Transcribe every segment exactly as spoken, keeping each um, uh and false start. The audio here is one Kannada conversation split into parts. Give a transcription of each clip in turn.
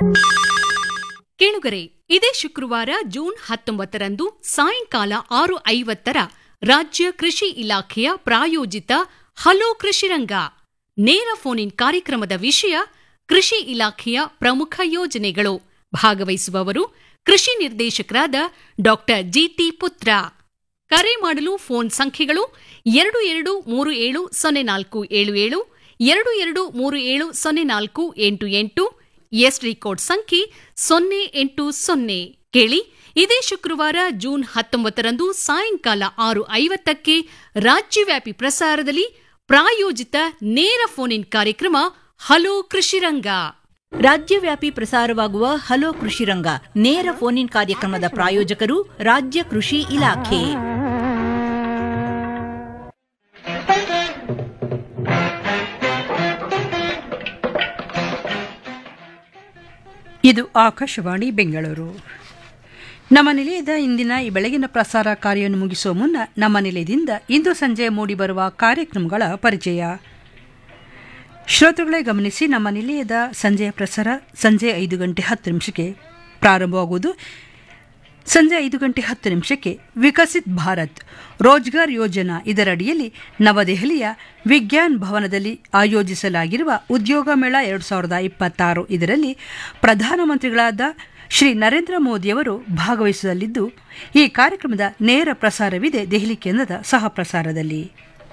ಕೇಳುಗರೆ, ಇದೇ ಶುಕ್ರವಾರ ಜೂನ್ ಹತ್ತೊಂಬತ್ತರಂದು ಸಾಯಂಕಾಲ ಆರು ಐವತ್ತರ ರಾಜ್ಯ ಕೃಷಿ ಇಲಾಖೆಯ ಪ್ರಾಯೋಜಿತ ಹಲೋ ಕೃಷಿರಂಗ ನೇರ ಫೋನ್ ಇನ್ ಕಾರ್ಯಕ್ರಮದ ವಿಷಯ ಕೃಷಿ ಇಲಾಖೆಯ ಪ್ರಮುಖ ಯೋಜನೆಗಳು. ಭಾಗವಹಿಸುವವರು ಕೃಷಿ ನಿರ್ದೇಶಕರಾದ ಡಾಕ್ಟರ್ ಜಿಟಿ ಪುತ್ರ. ಕರೆ ಮಾಡಲು ಫೋನ್ ಸಂಖ್ಯೆಗಳು ಎರಡು ಎರಡು ಮೂರು ಏಳು ಸೊನ್ನೆ ನಾಲ್ಕು ಏಳು ಏಳು, ಎರಡು ಎರಡು ಮೂರು ಏಳು ಸೊನ್ನೆ ನಾಲ್ಕು ಎಂಟು ಎಂಟು, ಎಸ್ಡಿ ಕೋಡ್ ಸಂಖ್ಯೆ ಸೊನ್ನೆ ಎಂಟು ಸೊನ್ನೆ. ಕೇಳಿ, ಇದೇ ಶುಕ್ರವಾರ ಜೂನ್ ಹತ್ತೊಂಬತ್ತರಂದು ಸಾಯಂಕಾಲ ಆರು ಐವತ್ತಕ್ಕೆ ರಾಜ್ಯವ್ಯಾಪಿ ಪ್ರಸಾರದಲ್ಲಿ ಪ್ರಾಯೋಜಿತ ನೇರ ಫೋನ್ ಇನ್ ಕಾರ್ಯಕ್ರಮ ಹಲೋ ಕೃಷಿರಂಗ. ರಾಜ್ಯವ್ಯಾಪಿ ಪ್ರಸಾರವಾಗುವ ಹಲೋ ಕೃಷಿರಂಗ ನೇರ ಫೋನ್ ಇನ್ ಕಾರ್ಯಕ್ರಮದ ಪ್ರಾಯೋಜಕರು ರಾಜ್ಯ ಕೃಷಿ ಇಲಾಖೆ. ಇದು ಆಕಾಶವಾಣಿ ಬೆಂಗಳೂರು. ನಮ್ಮ ನಿಲಯದ ಇಂದಿನ ಈ ಬೆಳಗಿನ ಪ್ರಸಾರ ಕಾರ್ಯವನ್ನು ಮುಗಿಸುವ ಮುನ್ನ ನಮ್ಮ ನಿಲಯದಿಂದ ಇಂದು ಸಂಜೆ ಮೂಡಿಬರುವ ಕಾರ್ಯಕ್ರಮಗಳ ಪರಿಚಯ. ಶ್ರೋತೃಗಳೇ ಗಮನಿಸಿ, ನಮ್ಮ ನಿಲಯದ ಸಂಜೆಯ ಪ್ರಸಾರ ಸಂಜೆ ಐದು ಗಂಟೆ ಹತ್ತು ನಿಮಿಷಕ್ಕೆ ಪ್ರಾರಂಭವಾಗುವುದು. ಸಂಜೆ ಐದು ಗಂಟೆ ಹತ್ತು ನಿಮಿಷಕ್ಕೆ ವಿಕಸಿತ್ ಭಾರತ್ ರೋಜ್ಗಾರ್ ಯೋಜನಾ ಇದರಡಿಯಲ್ಲಿ ನವದೆಹಲಿಯ ವಿಜ್ಞಾನ್ ಭವನದಲ್ಲಿ ಆಯೋಜಿಸಲಾಗಿರುವ ಉದ್ಯೋಗ ಮೇಳ ಎರಡು ಸಾವಿರದ ಇಪ್ಪತ್ತಾರು ಇದರಲ್ಲಿ ಪ್ರಧಾನಮಂತ್ರಿಗಳಾದ ಶ್ರೀ ನರೇಂದ್ರ ಮೋದಿಯವರು ಭಾಗವಹಿಸಲಿದ್ದು, ಈ ಕಾರ್ಯಕ್ರಮದ ನೇರ ಪ್ರಸಾರವಿದೆ ದೆಹಲಿ ಕೇಂದ್ರದ ಸಹ ಪ್ರಸಾರದಲ್ಲಿ.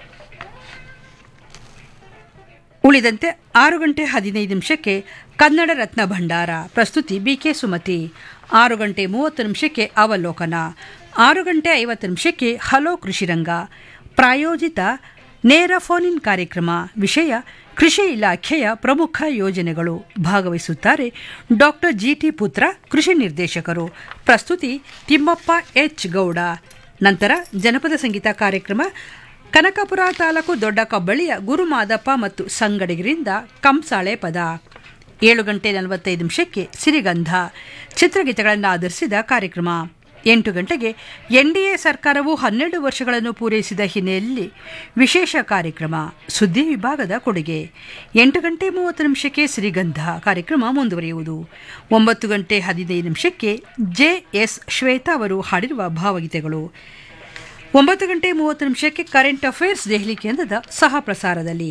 ಉಳಿದಂತೆ ಆರು ಗಂಟೆ ಹದಿನೈದು ನಿಮಿಷಕ್ಕೆ ಕನ್ನಡ ರತ್ನ ಭಂಡಾರ, ಪ್ರಸ್ತುತಿ ಬಿಕೆ ಸುಮತಿ. ಆರು ಗಂಟೆ ಮೂವತ್ತು ನಿಮಿಷಕ್ಕೆ ಅವಲೋಕನ. ಆರು ಗಂಟೆ ಐವತ್ತು ನಿಮಿಷಕ್ಕೆ ಹಲೋ ಕೃಷಿರಂಗ ಪ್ರಾಯೋಜಿತ ನೇರ ಫೋನ್ ಇನ್ ಕಾರ್ಯಕ್ರಮ. ವಿಷಯ ಕೃಷಿ ಇಲಾಖೆಯ ಪ್ರಮುಖ ಯೋಜನೆಗಳು. ಭಾಗವಹಿಸುತ್ತಾರೆ ಡಾಕ್ಟರ್ ಜಿಟಿ ಪುತ್ರ, ಕೃಷಿ ನಿರ್ದೇಶಕರು. ಪ್ರಸ್ತುತಿ ತಿಮ್ಮಪ್ಪ ಎಚ್ ಗೌಡ. ನಂತರ ಜನಪದ ಸಂಗೀತ ಕಾರ್ಯಕ್ರಮ. ಕನಕಪುರ ತಾಲೂಕು ದೊಡ್ಡ ಕಬ್ಬಳಿಯ ಗುರುಮಾದಪ್ಪ ಮತ್ತು ಸಂಗಡಿಗರಿಂದ ಕಂಸಾಳೆ ಪದ. ಏಳು ಗಂಟೆ ನಲವತ್ತೈದು ನಿಮಿಷಕ್ಕೆ ಸಿರಿಗಂಧ ಚಿತ್ರಗೀತೆಗಳನ್ನು ಆಧರಿಸಿದ ಕಾರ್ಯಕ್ರಮ. ಎಂಟು ಗಂಟೆಗೆ ಎನ್ಡಿಎ ಸರ್ಕಾರವು ಹನ್ನೆರಡು ವರ್ಷಗಳನ್ನು ಪೂರೈಸಿದ ಹಿನ್ನೆಲೆಯಲ್ಲಿ ವಿಶೇಷ ಕಾರ್ಯಕ್ರಮ, ಸುದ್ದಿ ವಿಭಾಗದ ಕೊಡುಗೆ. ಎಂಟು ಗಂಟೆ ಮೂವತ್ತು ನಿಮಿಷಕ್ಕೆ ಸಿರಿಗಂಧ ಕಾರ್ಯಕ್ರಮ ಮುಂದುವರಿಯುವುದು. ಒಂಬತ್ತು ಗಂಟೆ ಹದಿನೈದು ನಿಮಿಷಕ್ಕೆ ಜೆ ಎಸ್ ಶ್ವೇತಾ ಅವರು ಹಾಡಿರುವ ಭಾವಗೀತೆಗಳು. ಒಂಬತ್ತು ಗಂಟೆ ಮೂವತ್ತು ನಿಮಿಷಕ್ಕೆ ಕರೆಂಟ್ ಅಫೇರ್ಸ್ ದೆಹಲಿ ಕೇಂದ್ರದ ಸಹ ಪ್ರಸಾರದಲ್ಲಿ.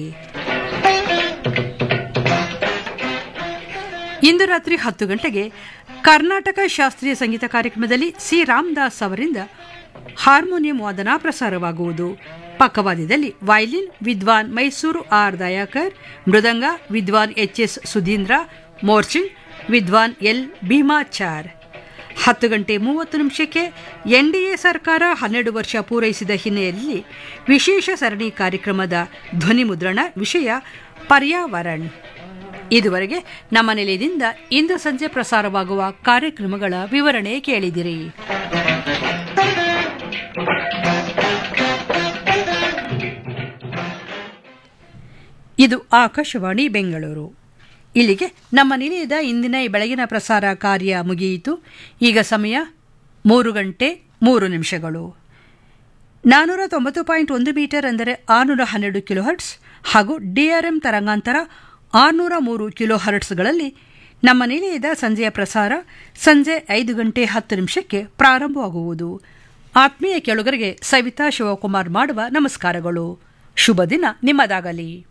ಇಂದು ರಾತ್ರಿ ಹತ್ತು ಗಂಟೆಗೆ ಕರ್ನಾಟಕ ಶಾಸ್ತ್ರೀಯ ಸಂಗೀತ ಕಾರ್ಯಕ್ರಮದಲ್ಲಿ ಸಿ ರಾಮದಾಸ್ ಅವರಿಂದ ಹಾರ್ಮೋನಿಯಂ ವಾದನ ಪ್ರಸಾರವಾಗುವುದು. ಪಕ್ಕವಾದ್ಯದಲ್ಲಿ ವೈಲಿನ್ ವಿದ್ವಾನ್ ಮೈಸೂರು ಆರ್ ದಯಾಕರ್, ಮೃದಂಗ ವಿದ್ವಾನ್ ಎಚ್ ಎಸ್ ಸುಧೀಂದ್ರ, ಮೋರ್ಚಿಂಗ್ ವಿದ್ವಾನ್ ಎಲ್ ಭೀಮಾಚಾರ್. ಹತ್ತು ಗಂಟೆ ಮೂವತ್ತು ನಿಮಿಷಕ್ಕೆ ಎನ್ಡಿಎ ಸರ್ಕಾರ ಹನ್ನೆರಡು ವರ್ಷ ಪೂರೈಸಿದ ಹಿನ್ನೆಲೆಯಲ್ಲಿ ವಿಶೇಷ ಸರಣಿ ಕಾರ್ಯಕ್ರಮದ ಧ್ವನಿ ಮುದ್ರಣ. ವಿಷಯ ಪರ್ಯಾವರಣ. ಇದುವರೆಗೆ ನಮ್ಮ ನಿಲಯದಿಂದ ಇಂದು ಸಂಜೆ ಪ್ರಸಾರವಾಗುವ ಕಾರ್ಯಕ್ರಮಗಳ ವಿವರಣೆ ಕೇಳಿದಿರಿ. ಇದು ಆಕಾಶವಾಣಿ ಬೆಂಗಳೂರು. ಇಲ್ಲಿಗೆ ನಮ್ಮ ನಿಲಯದ ಇಂದಿನ ಈ ಬೆಳಗಿನ ಪ್ರಸಾರ ಕಾರ್ಯ ಮುಗಿಯಿತು. ಈಗ ಸಮಯ ಮೂರು ಗಂಟೆ ಮೂರು ನಿಮಿಷಗಳು. ನಾನ್ನೂರ ತೊಂಬತ್ತು ಪಾಯಿಂಟ್ ಒಂದು ಮೀಟರ್ ಅಂದರೆ ಆರುನೂರ ಹನ್ನೆರಡು ಕಿಲೋ ಹರ್ಟ್ಸ್ ಹಾಗೂ ಡಿಆರ್ಎಂ ತರಂಗಾಂತರ ಆರುನೂರ ಮೂರು ಕಿಲೋ ಹರ್ಟ್ಸ್ಗಳಲ್ಲಿ ನಮ್ಮ ನಿಲಯದ ಸಂಜೆಯ ಪ್ರಸಾರ ಸಂಜೆ ಐದು ಗಂಟೆ ಹತ್ತು ನಿಮಿಷಕ್ಕೆ ಪ್ರಾರಂಭವಾಗುವುದು. ಆತ್ಮೀಯ ಕೇಳುಗರಿಗೆ ಸವಿತಾ ಶಿವಕುಮಾರ್ ಮಾಡುವ ನಮಸ್ಕಾರಗಳು. ಶುಭ ದಿನ ನಿಮ್ಮದಾಗಲಿ.